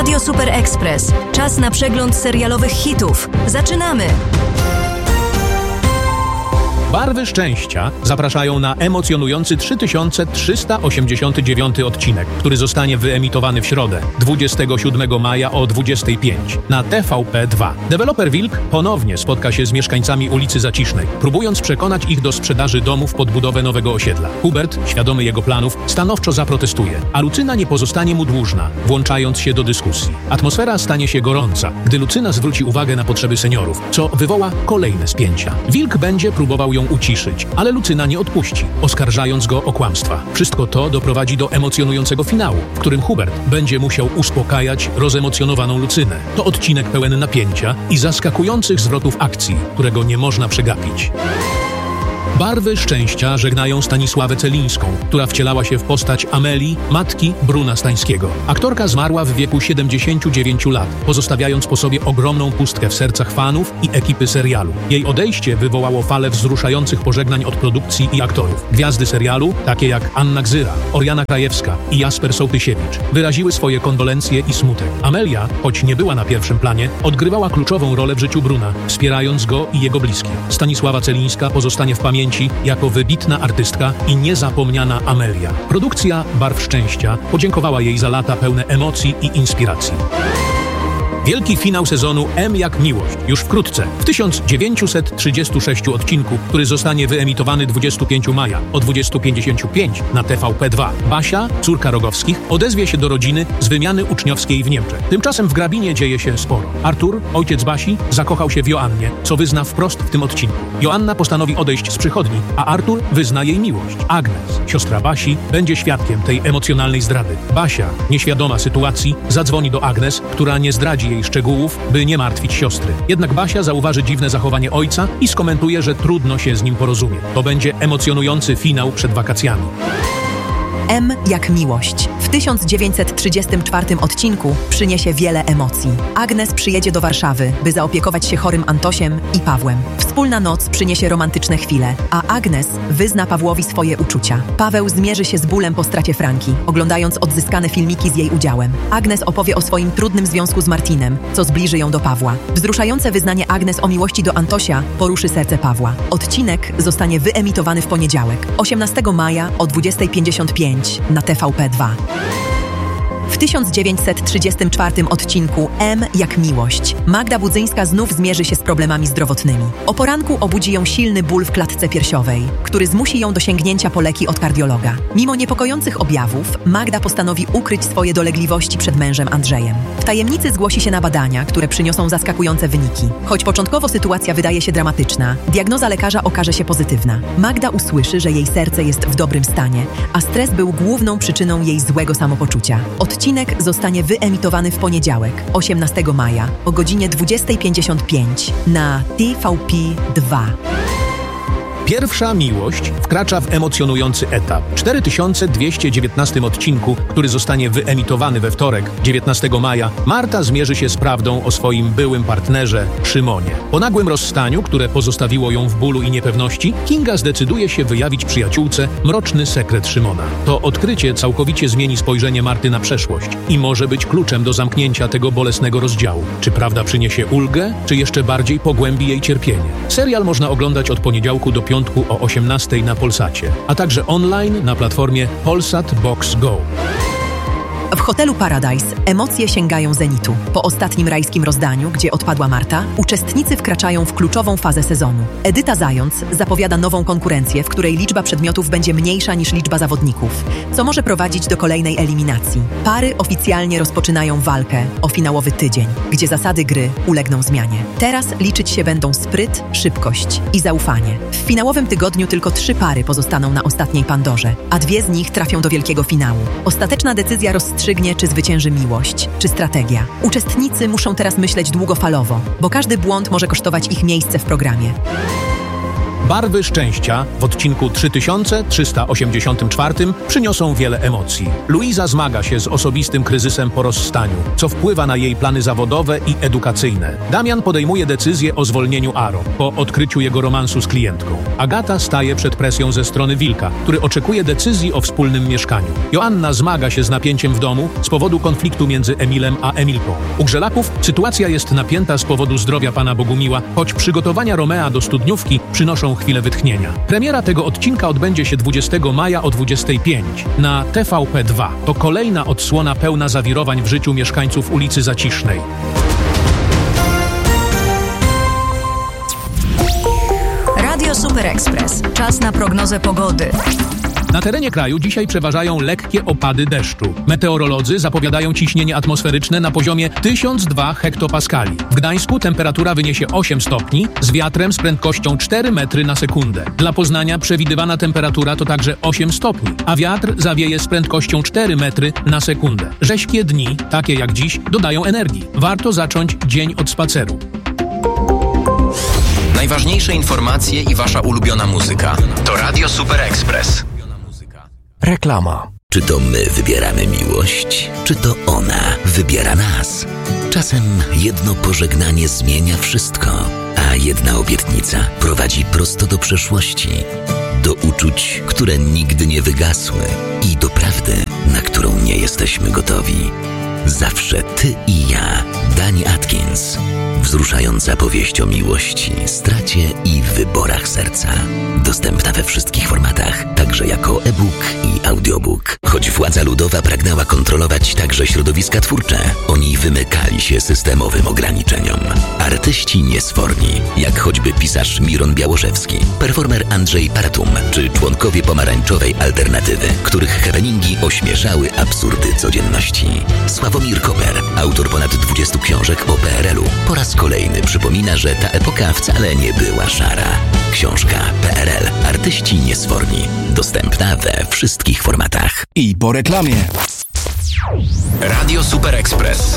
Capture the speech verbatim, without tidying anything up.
Radio Super Express. Czas na przegląd serialowych hitów. Zaczynamy! Barwy Szczęścia zapraszają na emocjonujący trzy tysiące trzysta osiemdziesiąty dziewiąty odcinek, który zostanie wyemitowany w środę, dwudziestego siódmego maja o dwudziestej piątej na T V P dwa. Deweloper Wilk ponownie spotka się z mieszkańcami ulicy Zacisznej, próbując przekonać ich do sprzedaży domów pod budowę nowego osiedla. Hubert, świadomy jego planów, stanowczo zaprotestuje, a Lucyna nie pozostanie mu dłużna, włączając się do dyskusji. Atmosfera stanie się gorąca, gdy Lucyna zwróci uwagę na potrzeby seniorów, co wywoła kolejne spięcia. Wilk będzie próbował ją uciszyć, ale Lucyna nie odpuści, oskarżając go o kłamstwa. Wszystko to doprowadzi do emocjonującego finału, w którym Hubert będzie musiał uspokajać rozemocjonowaną Lucynę. To odcinek pełen napięcia i zaskakujących zwrotów akcji, którego nie można przegapić. Barwy Szczęścia żegnają Stanisławę Celińską, która wcielała się w postać Amelii, matki Bruna Stańskiego. Aktorka zmarła w wieku siedemdziesięciu dziewięciu lat, pozostawiając po sobie ogromną pustkę w sercach fanów i ekipy serialu. Jej odejście wywołało falę wzruszających pożegnań od produkcji i aktorów. Gwiazdy serialu, takie jak Anna Gzyra, Oriana Krajewska i Jasper Sołtysiewicz, wyraziły swoje kondolencje i smutek. Amelia, choć nie była na pierwszym planie, odgrywała kluczową rolę w życiu Bruna, wspierając go i jego bliskich. Stanisława Celińska pozostanie w pamięci jako wybitna artystka i niezapomniana Amelia. Produkcja Barw Szczęścia podziękowała jej za lata pełne emocji i inspiracji. Wielki finał sezonu M jak Miłość już wkrótce, w tysiąc dziewięćset trzydziestym szóstym odcinku, który zostanie wyemitowany dwudziestego piątego maja o dwudziestej pięćdziesiąt pięć na T V P dwa. Basia, córka Rogowskich, odezwie się do rodziny z wymiany uczniowskiej w Niemczech. Tymczasem w Grabinie dzieje się sporo. Artur, ojciec Basi, zakochał się w Joannie, co wyzna wprost w tym odcinku. Joanna postanowi odejść z przychodni, a Artur wyzna jej miłość. Agnes, siostra Basi, będzie świadkiem tej emocjonalnej zdrady. Basia, nieświadoma sytuacji, zadzwoni do Agnes, która nie zdradzi jej szczegółów, by nie martwić siostry. Jednak Basia zauważy dziwne zachowanie ojca i skomentuje, że trudno się z nim porozumieć. To będzie emocjonujący finał przed wakacjami. M jak Miłość. W tysiąc dziewięćset trzydziestym czwartym odcinku przyniesie wiele emocji. Agnes przyjedzie do Warszawy, by zaopiekować się chorym Antosiem i Pawłem. Wspólna noc przyniesie romantyczne chwile, a Agnes wyzna Pawłowi swoje uczucia. Paweł zmierzy się z bólem po stracie Franki, oglądając odzyskane filmiki z jej udziałem. Agnes opowie o swoim trudnym związku z Martinem, co zbliży ją do Pawła. Wzruszające wyznanie Agnes o miłości do Antosia poruszy serce Pawła. Odcinek zostanie wyemitowany w poniedziałek, osiemnastego maja o dwudziestej pięćdziesiąt pięć na T V P dwa. W tysiąc dziewięćset trzydziestym czwartym odcinku M jak Miłość Magda Budzyńska znów zmierzy się z problemami zdrowotnymi. O poranku obudzi ją silny ból w klatce piersiowej, który zmusi ją do sięgnięcia po leki od kardiologa. Mimo niepokojących objawów, Magda postanowi ukryć swoje dolegliwości przed mężem Andrzejem. W tajemnicy zgłosi się na badania, które przyniosą zaskakujące wyniki. Choć początkowo sytuacja wydaje się dramatyczna, diagnoza lekarza okaże się pozytywna. Magda usłyszy, że jej serce jest w dobrym stanie, a stres był główną przyczyną jej złego samopoczucia. Odcinek zostanie wyemitowany w poniedziałek, osiemnastego maja o godzinie dwudziestej pięćdziesiąt pięć na T V P dwa. Pierwsza miłość wkracza w emocjonujący etap. W cztery tysiące dwieście dziewiętnastym odcinku, który zostanie wyemitowany we wtorek, dziewiętnastego maja, Marta zmierzy się z prawdą o swoim byłym partnerze, Szymonie. Po nagłym rozstaniu, które pozostawiło ją w bólu i niepewności, Kinga zdecyduje się wyjawić przyjaciółce mroczny sekret Szymona. To odkrycie całkowicie zmieni spojrzenie Marty na przeszłość i może być kluczem do zamknięcia tego bolesnego rozdziału. Czy prawda przyniesie ulgę, czy jeszcze bardziej pogłębi jej cierpienie? Serial można oglądać od poniedziałku do piątku o osiemnastej na Polsacie, a także online na platformie Polsat Box Go. W hotelu Paradise emocje sięgają zenitu. Po ostatnim rajskim rozdaniu, gdzie odpadła Marta, uczestnicy wkraczają w kluczową fazę sezonu. Edyta Zając zapowiada nową konkurencję, w której liczba przedmiotów będzie mniejsza niż liczba zawodników, co może prowadzić do kolejnej eliminacji. Pary oficjalnie rozpoczynają walkę o finałowy tydzień, gdzie zasady gry ulegną zmianie. Teraz liczyć się będą spryt, szybkość i zaufanie. W finałowym tygodniu tylko trzy pary pozostaną na ostatniej Pandorze, a dwie z nich trafią do wielkiego finału. Ostateczna decyzja rozstrzygnie, czy zwycięży miłość, czy strategia. Uczestnicy muszą teraz myśleć długofalowo, bo każdy błąd może kosztować ich miejsce w programie. Barwy szczęścia w odcinku trzy tysiące trzysta osiemdziesiątym czwartym przyniosą wiele emocji. Luiza zmaga się z osobistym kryzysem po rozstaniu, co wpływa na jej plany zawodowe i edukacyjne. Damian podejmuje decyzję o zwolnieniu Aro po odkryciu jego romansu z klientką. Agata staje przed presją ze strony Wilka, który oczekuje decyzji o wspólnym mieszkaniu. Joanna zmaga się z napięciem w domu z powodu konfliktu między Emilem a Emilką. U Grzelaków sytuacja jest napięta z powodu zdrowia pana Bogumiła, choć przygotowania Romea do studniówki przynoszą chwilę wytchnienia. Premiera tego odcinka odbędzie się dwudziestego maja o dwudziestej piątej na T V P dwa. To kolejna odsłona pełna zawirowań w życiu mieszkańców ulicy Zacisznej. Radio Super Express. Czas na prognozę pogody. Na terenie kraju dzisiaj przeważają lekkie opady deszczu. Meteorolodzy zapowiadają ciśnienie atmosferyczne na poziomie tysiąc dwa hektopaskali. W Gdańsku temperatura wyniesie osiem stopni z wiatrem z prędkością cztery metry na sekundę. Dla Poznania przewidywana temperatura to także osiem stopni, a wiatr zawieje z prędkością cztery metry na sekundę. Rześkie dni, takie jak dziś, dodają energii. Warto zacząć dzień od spaceru. Najważniejsze informacje i wasza ulubiona muzyka. To Radio Super Express. Reklama. Czy to my wybieramy miłość, czy to ona wybiera nas? Czasem jedno pożegnanie zmienia wszystko, a jedna obietnica prowadzi prosto do przeszłości, do uczuć, które nigdy nie wygasły i do prawdy, na którą nie jesteśmy gotowi. Zawsze ty i ja. Dani Atkins. Wzruszająca powieść o miłości, stracie i wyborach serca. Dostępna we wszystkich formatach, także jako e-book i audiobook. Choć władza ludowa pragnęła kontrolować także środowiska twórcze, oni wymykali się systemowym ograniczeniom. Artyści niesforni, jak choćby pisarz Miron Białoszewski, performer Andrzej Paratum, czy członkowie pomarańczowej alternatywy, których happeningi ośmieszały absurdy codzienności. Sławomir Koper, autor ponad dwudziestu książek o P R L u, po raz kolejny przypomina, że ta epoka wcale nie była szara. Książka P R L. Artyści niesforni. Dostępna we wszystkich formatach. I po reklamie. Radio Super Express.